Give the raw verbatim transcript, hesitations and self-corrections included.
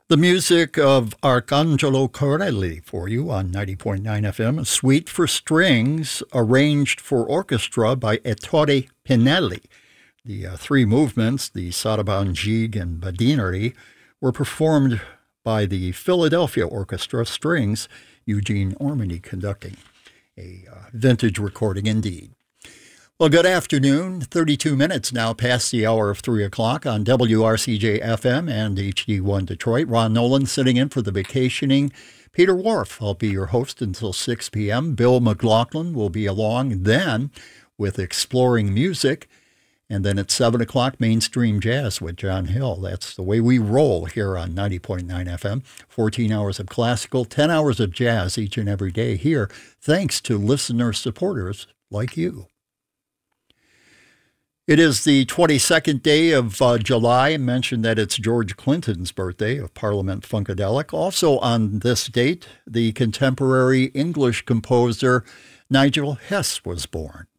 The music of Arcangelo Corelli for you on ninety point nine F M, a suite for strings arranged for orchestra by Ettore Pinelli. The uh, three movements, the Sarabande, Gigue, and Badineri, were performed by the Philadelphia Orchestra Strings, Eugene Ormandy conducting. A uh, vintage recording indeed. Well, good afternoon. thirty-two minutes now past the hour of three o'clock on W R C J F M and H D one Detroit. Ron Nolan sitting in for the vacationing Peter Wharf. I'll be your host until six p.m. Bill McLaughlin will be along then with Exploring Music. And then at seven o'clock, Mainstream Jazz with John Hill. That's the way we roll here on ninety point nine F M. fourteen hours of classical, ten hours of jazz each and every day here, thanks to listener supporters like you. It is the twenty-second day of uh, July. I mentioned that it's George Clinton's birthday of Parliament Funkadelic. Also on this date, the contemporary English composer Nigel Hess was born.